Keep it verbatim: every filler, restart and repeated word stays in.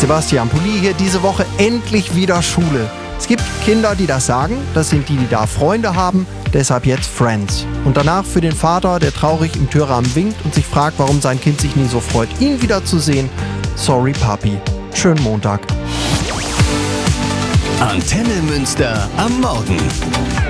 Sebastian Pulli hier, diese Woche endlich wieder Schule. Es gibt Kinder, die das sagen, das sind die, die da Freunde haben, deshalb jetzt Friends. Und danach für den Vater, der traurig im Türrahmen winkt und sich fragt, warum sein Kind sich nie so freut, ihn wiederzusehen. Sorry Papi. Schönen Montag. Antenne Münster am Morgen.